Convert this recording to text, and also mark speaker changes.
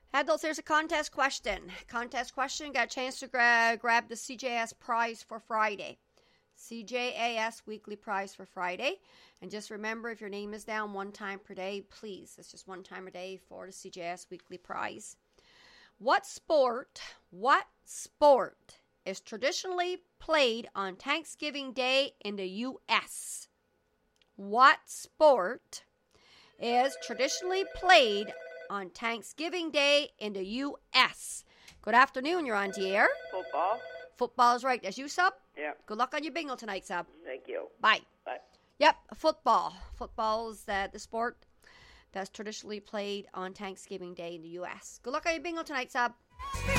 Speaker 1: Adults, there's a contest question. Got a chance to grab the CJS prize for Friday. CJAS weekly prize for Friday. And just remember, if your name is down one time per day, please. It's just one time a day for the CJS weekly prize. What sport is traditionally played on Thanksgiving Day in the U.S.? What sport is traditionally played on Thanksgiving Day in the U.S.? Good afternoon, you're on the air.
Speaker 2: Football.
Speaker 1: Football is right. That's you, Sub?
Speaker 2: Yeah.
Speaker 1: Good luck on your bingo tonight, Sub.
Speaker 2: Thank you.
Speaker 1: Bye.
Speaker 2: Bye.
Speaker 1: Yep, football. Football is the sport that's traditionally played on Thanksgiving Day in the U.S. Good luck on your bingo tonight, Sub.